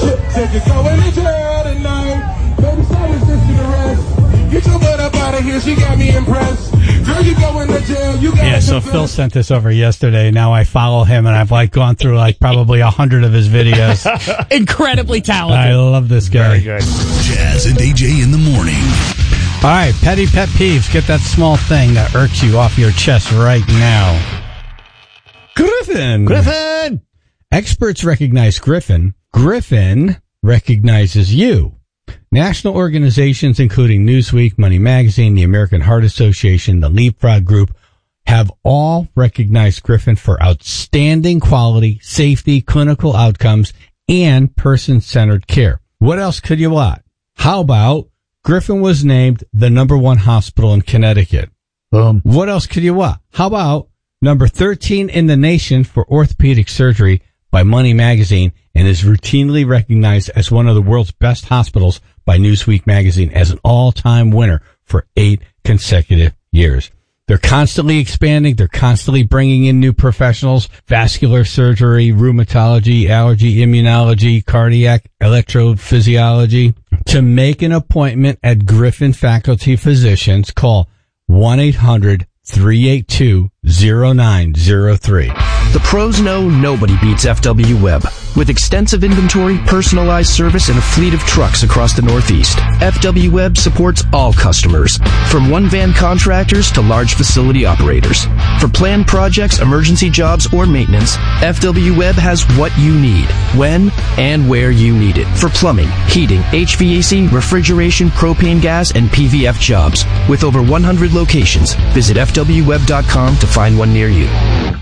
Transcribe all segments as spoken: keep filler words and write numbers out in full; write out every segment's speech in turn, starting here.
chick said you're going to jail tonight. Baby, so resisting arrest. Get your butt up out of here, she got me impressed. Girl, you going to jail, you got Yeah, so Phil sent this over yesterday. Now I follow him, and I've like gone through like probably a hundred of his videos. Incredibly talented. I love this guy. Very good. Jazz and A J in the morning. All right, petty pet peeves. Get that small thing that irks you off your chest right now. Griffin. Griffin! Experts recognize Griffin. Griffin recognizes you. National organizations, including Newsweek, Money Magazine, the American Heart Association, the Leapfrog Group, have all recognized Griffin for outstanding quality, safety, clinical outcomes, and person-centered care. What else could you want? How about Griffin was named the number one hospital in Connecticut? Boom. What else could you want? How about number thirteen in the nation for orthopedic surgery by Money Magazine, and is routinely recognized as one of the world's best hospitals by Newsweek magazine as an all-time winner for eight consecutive years. They're constantly expanding. They're constantly bringing in new professionals, vascular surgery, rheumatology, allergy, immunology, cardiac, electrophysiology. To make an appointment at Griffin Faculty Physicians, call one eight hundred three eight two zero nine zero three. The pros know nobody beats F W Web. With extensive inventory, personalized service, and a fleet of trucks across the Northeast, F W Web supports all customers, from one-van contractors to large facility operators. For planned projects, emergency jobs, or maintenance, F W Web has what you need, when and where you need it. For plumbing, heating, H V A C, refrigeration, propane gas, and P V F jobs. With over one hundred locations, visit F W web dot com to find one near you.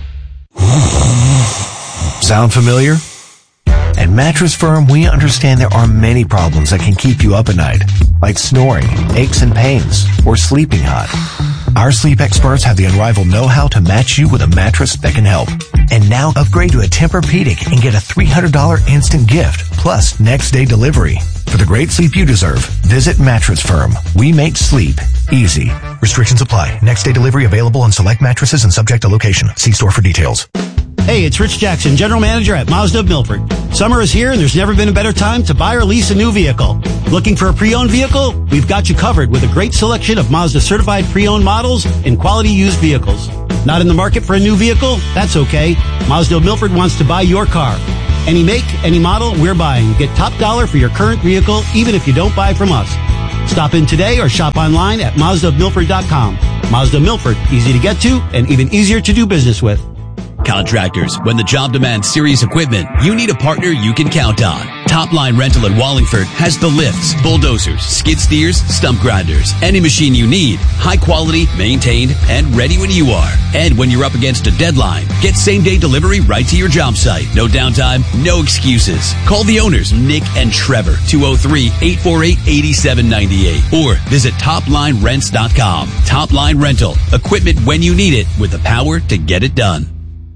Sound familiar? At Mattress Firm, we understand there are many problems that can keep you up at night, like snoring, aches and pains, or sleeping hot. Our sleep experts have the unrivaled know-how to match you with a mattress that can help. And now upgrade to a Tempur-Pedic and get a three hundred dollars instant gift, plus next-day delivery. For the great sleep you deserve, visit Mattress Firm. We make sleep easy. Restrictions apply. Next-day delivery available on select mattresses and subject to location. See store for details. Hey, it's Rich Jackson, General Manager at Mazda of Milford. Summer is here and there's never been a better time to buy or lease a new vehicle. Looking for a pre-owned vehicle? We've got you covered with a great selection of Mazda certified pre-owned models and quality used vehicles. Not in the market for a new vehicle? That's okay. Mazda of Milford wants to buy your car. Any make, any model, we're buying. Get top dollar for your current vehicle, even if you don't buy from us. Stop in today or shop online at Mazda of Milford dot com. Mazda of Milford, easy to get to and even easier to do business with. Contractors, when the job demands serious equipment, you need a partner you can count on. Topline Rental in Wallingford has the lifts, bulldozers, skid steers, stump grinders, any machine you need, high quality, maintained, and ready when you are. And when you're up against a deadline, get same-day delivery right to your job site. No downtime, no excuses. Call the owners, Nick and Trevor, two oh three, eight four eight, eight seven nine eight, or visit top line rents dot com. Topline Rental, equipment when you need it with the power to get it done.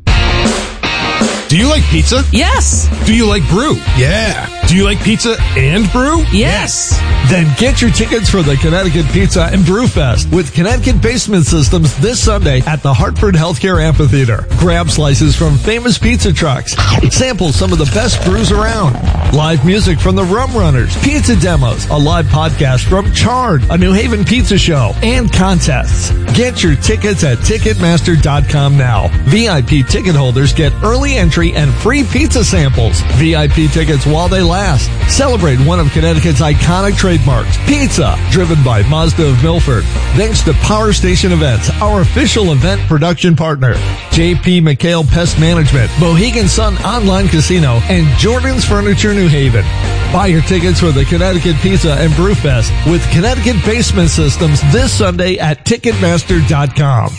Do you like pizza? Yes. Do you like brew? Yeah. Do you like pizza and brew? Yes. Then get your tickets for the Connecticut Pizza and Brew Fest with Connecticut Basement Systems this Sunday at the Hartford Healthcare Amphitheater. Grab slices from famous pizza trucks. Sample some of the best brews around. Live music from the Rum Runners. Pizza demos. A live podcast from Charred, a New Haven pizza show, and contests. Get your tickets at Ticketmaster dot com now. V I P ticket holders get early entry and free pizza samples. V I P tickets while they last. Celebrate one of Connecticut's iconic trademarks, pizza, driven by Mazda of Milford. Thanks to Power Station Events, our official event production partner, J P McHale Pest Management, Mohegan Sun Online Casino, and Jordan's Furniture New Haven. Buy your tickets for the Connecticut Pizza and Brew Fest with Connecticut Basement Systems this Sunday at Ticketmaster dot com.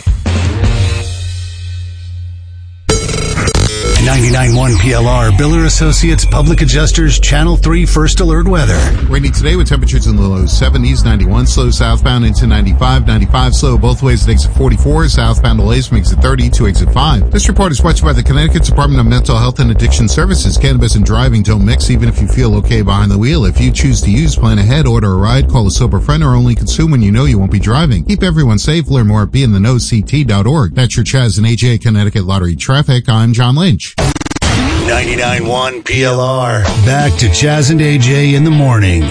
ninety-nine point one P L R, Biller Associates Public Adjusters, Channel three First Alert Weather. Rainy today with temperatures in the low seventies, ninety-one slow southbound into ninety-five, ninety-five slow both ways at exit forty-four, southbound to Lace makes it thirty to exit five. This report is brought to you by the Connecticut Department of Mental Health and Addiction Services. Cannabis and driving don't mix even if you feel okay behind the wheel. If you choose to use, plan ahead, order a ride, call a sober friend, or only consume when you know you won't be driving. Keep everyone safe. Learn more at be in the know c t dot org. That's your Chaz and A J Connecticut Lottery Traffic. I'm John Lynch. ninety-nine point one P L R. Back to Chaz and A J in the morning.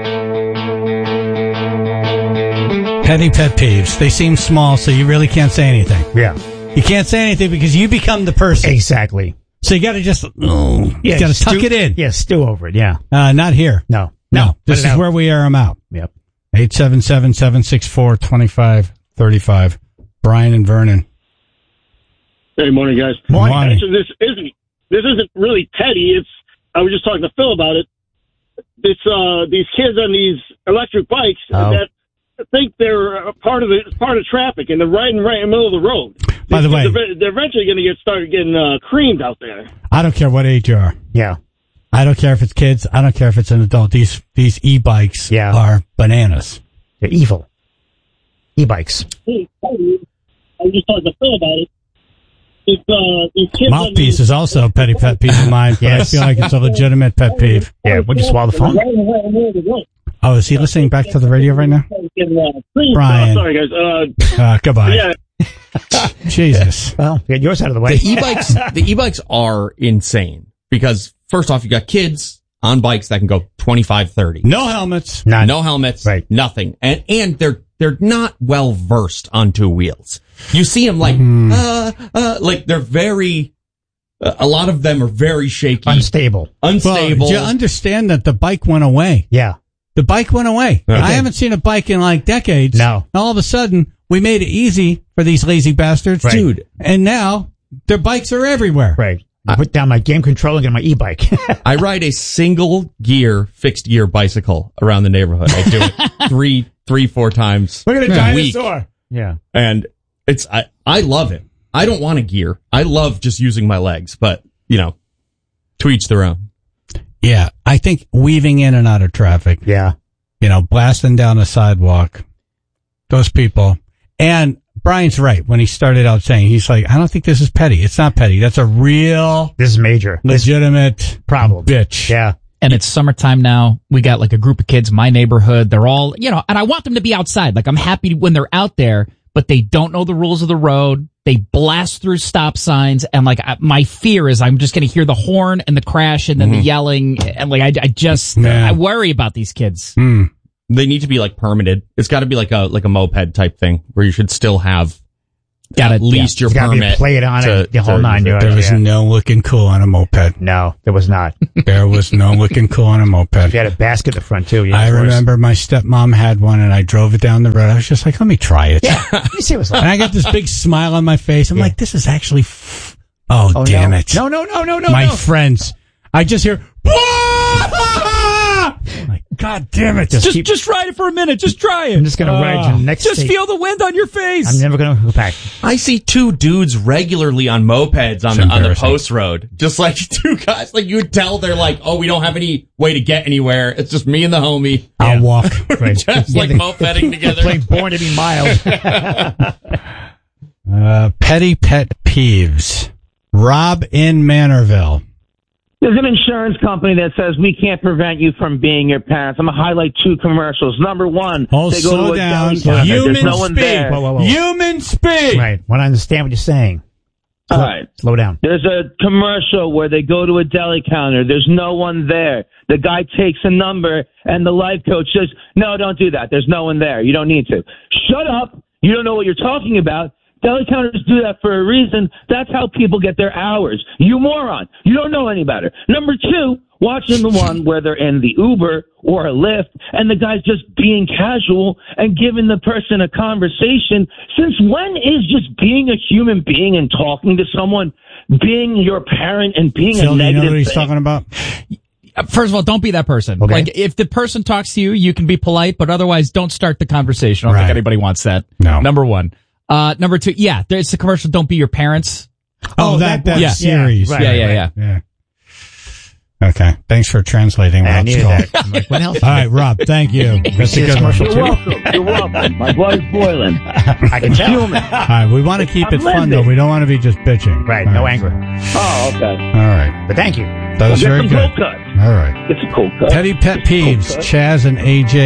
Petty pet peeves. They seem small, so you really can't say anything. Yeah. You can't say anything because you become the person. Exactly. So you got to just, oh, Yeah, you got to stew- tuck it in. Yeah, stew over it, yeah. Uh, not here. No. No. This Put it is out. where we air them out. Yep. eight seven seven, seven six four, two five three five. Brian and Vernon. Hey, morning, guys. Morning. Actually, this isn't this isn't really petty. It's I was just talking to Phil about it. It's uh these kids on these electric bikes Oh. that think they're a part of the part of traffic and they're riding right in the middle of the road. By the way, they're, they're eventually going to get started getting uh, creamed out there. I don't care what age you are. Yeah. I don't care if it's kids. I don't care if it's an adult. These these e-bikes Yeah. are bananas. They're evil. E-bikes. I was just talking to Phil about it. It's uh these kids on Mouthpiece these, is also a petty pet peeve of mine, but Yes. I feel like it's a legitimate pet peeve. Yeah, would you swallow the phone? Right in the middle of the road. Oh, is he listening back to the radio right now? Getting, uh, creamed. Brian. Oh, sorry, guys. Uh, Uh, goodbye. yeah. Jesus. Well, get yours out of the way. The e-bikes, the e-bikes are insane because first off, you got kids on bikes that can go twenty-five, thirty. No helmets. None. No helmets. Right. Nothing. And, and they're, they're not well versed on two wheels. You see them like, Mm-hmm. uh, uh, like they're very, uh, a lot of them are very shaky. Unstable. Unstable. Well, do you understand that the bike went away? Yeah. The bike went away. Yeah. I haven't seen a bike in like decades. No. All of a sudden, we made it easy for these lazy bastards. Right. Dude. And now, their bikes are everywhere. Right. I put down my game controller and get my e-bike. I ride a single gear, fixed gear bicycle around the neighborhood. I do it three, three, four times Look at a a week. dinosaur. Yeah. And it's, I, I love it. I don't want a gear. I love just using my legs, but you know, to each their own. Yeah. I think weaving in and out of traffic, Yeah. you know, blasting down the sidewalk, those people. And Brian's right when he started out saying, he's like, I don't think this is petty. It's not petty. That's a real, This is major. legitimate problem. bitch. Yeah. And it's summertime now. We got like a group of kids, my neighborhood. They're all, you know, and I want them to be outside. Like I'm happy when they're out there, but they don't know the rules of the road. They blast through stop signs. And like I, my fear is I'm just going to hear the horn and the crash and then Mm-hmm. the yelling. And like I, I just, Yeah. I worry about these kids. Mm. They need to be like permitted. It's got to be like a, like a moped type thing where you should still have Got at it. least your It's gotta be permit. played on to- it, the whole to nine use it. yards. There was Yeah. no looking cool on a moped. No, there was not. There was no looking cool on a moped. If you had a basket in the front too. Yeah, I of course. remember my stepmom had one and I drove it down the road. I was just like, let me try it. Let me see what's And like. I got this big smile on my face. I'm Yeah. like, this is actually, f- oh, Oh, damn no. it. No, no, no, no, no, my no. friends. I just hear, I'm like, God damn it. Just Just, keep- just ride it for a minute. Just try it. I'm just gonna ride to the next Just state. feel the wind on your face. I'm never gonna go back. I see two dudes regularly on mopeds on It's the, on the embarrassing. post road. Just like two guys, like you would tell they're like, oh, we don't have any way to get anywhere. It's just me and the homie. I'll walk. Right. Just like they- mopeding together. Playing Born to Be Mild. Uh, petty pet peeves. Rob in Manorville. There's an insurance company that says we can't prevent you from being your parents. I'm going to highlight two commercials. Number one, Oh, they go slow to a down. deli counter. Human There's no one speak. there. Whoa, whoa, whoa. Human speak. Right. Want to understand what you're saying. All right. Slow down. There's a commercial where they go to a deli counter. There's no one there. The guy takes a number, and the life coach says, no, don't do that. There's no one there. You don't need to. Shut up. You don't know what you're talking about. Deli counters do that for a reason. That's how people get their hours. You moron. You don't know any better. Number two, watching the one where they're in the Uber or a Lyft and the guy's just being casual and giving the person a conversation. Since when is just being a human being and talking to someone, being your parent and being Phil, a do you negative know what he's thing? talking about? First of all, don't be that person. Okay. Like, if the person talks to you, you can be polite, but otherwise don't start the conversation. I don't Right. think anybody wants that. No. Number one. Uh, number two, yeah, there's the commercial, don't be your parents. Oh, that, that yeah. series. Yeah, yeah, right, yeah, right. yeah. Yeah. Okay. Thanks for translating I Rob's needed call. that. I'm like, what else? All right, Rob, thank you. That's a good one. commercial You're welcome. You're welcome. My blood is boiling. I can tell. Human. All right, we want to keep I'm it fun, though. living. We don't want to be just bitching. Right. All No anger. Oh, okay. All right. But thank you. That was Get very some good. cold cut. All right. Get some cold cut. Petty pet Get some cold peeves. cut. Chaz and A J